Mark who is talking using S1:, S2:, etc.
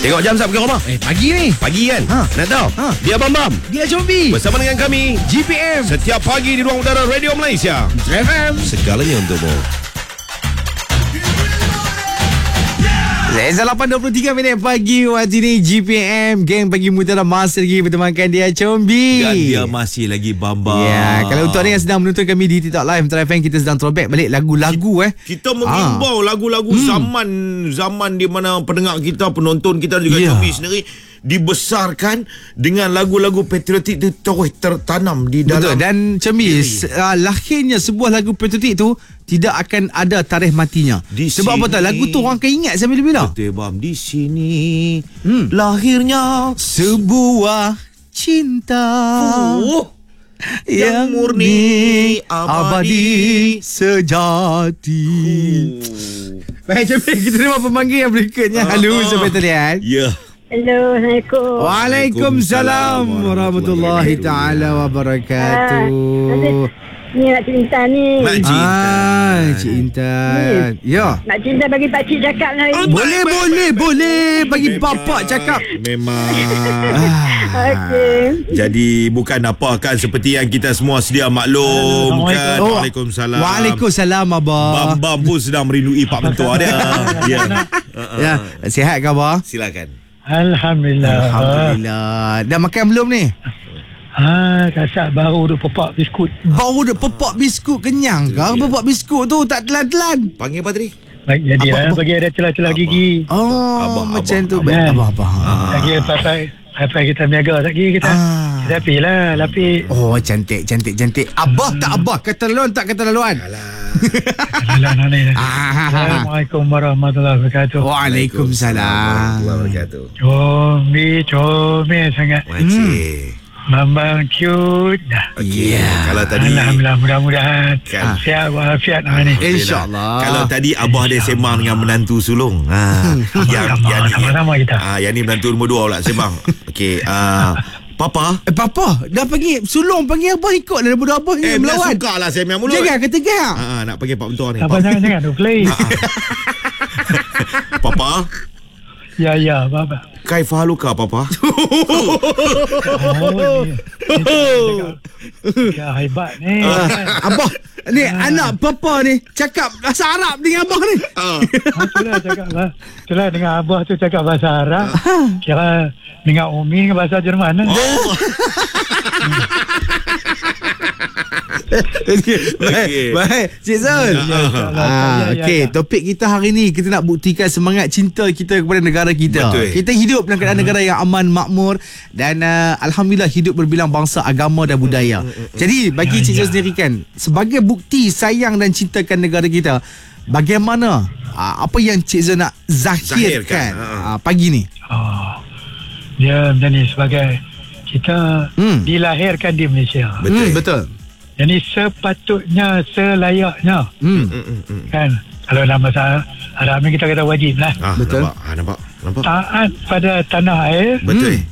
S1: Tengok jam sap ke rumah?
S2: Pagi ni.
S1: Pagi kan? Nak tahu? Dia Bam.
S2: Dia Combi.
S1: Bersama dengan kami
S2: GPM.
S1: setiap pagi di ruang udara Radio Malaysia.
S2: FM.
S1: Segalanya untukmu.
S2: Reza 8.23 pagi waktu ni GPM Geng Pagi Mutiara masih lagi bertemankan dia Combi.
S1: Dan dia masih lagi Bam.
S2: Ya, kalau untuk anda yang sedang menonton kami di TikTok Live Mutiara FM, kita sedang throwback balik lagu-lagu
S1: Kita mengimbau lagu-lagu zaman di mana pendengar kita, penonton kita juga Combi sendiri dibesarkan dengan lagu-lagu patriotik itu terus tertanam di dalam.
S2: Betul. Dan Combi, lahirnya sebuah lagu patriotik tu tidak akan ada tarikh matinya. Sebab apa tahu, lagu tu orang akan ingat sampai bila-bila.
S1: Betul Bam. Di sini lahirnya
S2: sebuah cinta yang murni, abadi, sejati. Baik Combi, kita terima pemanggil yang berikutnya. Halo, Sobat Talian.
S1: Ya.
S3: Hello, Assalamualaikum.
S2: Waalaikumsalam warahmatullahi taala wabarakatuh.
S3: Ni nak cinta ni.
S1: Nak cinta.
S2: Cik Intan. Ya.
S3: Nak cinta bagi pakcik cakap lah hari ni.
S2: Boleh bagi bapak cakap.
S1: Memang.
S3: Okey.
S1: Jadi bukan apa kan, seperti yang kita semua sedia maklum kan. Waalaikumsalam.
S2: Waalaikumsalam abah.
S1: Bam pun sedang merindui Pak Mentua dia. Ya.
S2: Ya, sihat ke abah?
S1: Silakan.
S2: Alhamdulillah. Dah makan belum ni?
S4: Kasar baru duk pepak biskut.
S2: Baru dah pepak biskut, kenyang ke? Pepak biskut tu tak telan-telan.
S1: Panggil apa tadi?
S4: Baik, jadilah bagi ada celah-celah gigi.
S2: Macam tu. Abah.
S4: Lagi apa kita berniaga lagi kita. Kita pilih lapik.
S2: Oh, cantik. Abah tak abah, keterlaluan tak keterlaluan?
S4: Assalamualaikum warahmatullahi wabarakatuh.
S2: Waalaikumsalam.
S4: Combi sangat.
S1: Makcik.
S4: Memang cute dah.
S1: Okey. Kalau tadi
S4: Alhamdulillah, mudah-mudahan sihat walafiat ni.
S2: InsyaAllah.
S1: Kalau tadi abah dia sembang dengan menantu sulung. Yang
S4: sama-sama kita.
S1: Yang ni menantu nombor 2 pula sembang. Okey. Papa.
S2: Papa dah panggil sulung, panggil abah ikut daripada abah ni melawan.
S1: Suka lah saya mulut.
S2: Jangan ketegak.
S1: Nak panggil Pak Mentua ni.
S4: Apa jangan tu play.
S1: Papa.
S4: Ya, bapa.
S1: Kaifahaluka Papa?
S4: Ya, hebat ni.
S2: Abah ni anak papa ni cakap bahasa Arab dengan abah ni.
S4: Itulah cakap lah. Itulah dengan abah tu cakap bahasa Arab. Kira dengan Umi dengan bahasa Jerman.
S2: Baik Cik Zul. Okey, topik kita hari ni, kita nak buktikan semangat cinta kita kepada negara kita.
S1: Betul.
S2: Kita hidup dalam keadaan negara yang aman, makmur, dan alhamdulillah hidup berbilang bangsa, agama dan budaya. Jadi bagi Cik Zul sendiri kan, sebagai bukti sayang dan cintakan negara kita, bagaimana apa yang Cik Zul nak zahirkan pagi ni?
S4: Dia macam ni, sebagai kita dilahirkan di Malaysia.
S2: Betul.
S4: Jadi sepatutnya, selayaknya kan, kalau dalam bahasa Arab ni kita kata wajib lah.
S1: Betul. Nampak.
S4: Taat pada tanah air.
S1: Betul.